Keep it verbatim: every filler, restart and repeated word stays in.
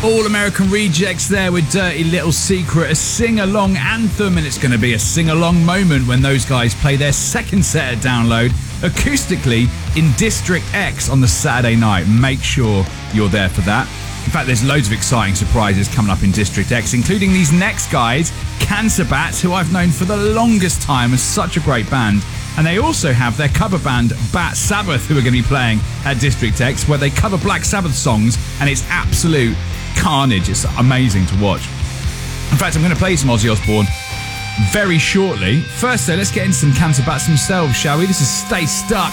All American Rejects there with Dirty Little Secret, a sing-along anthem, and it's going to be a sing-along moment when those guys play their second set at Download acoustically in District X on the Saturday night. Make sure you're there for that. In fact, there's loads of exciting surprises coming up in District X, including these next guys, Cancer Bats, who I've known for the longest time as such a great band. And they also have their cover band, Bat Sabbath, who are going to be playing at District X, where they cover Black Sabbath songs, and it's absolute carnage. It's amazing to watch. In fact, I'm going to play some Ozzy Osbourne very shortly. First, though, let's get into some Cancer Bats themselves, shall we? This is Stay Stuck.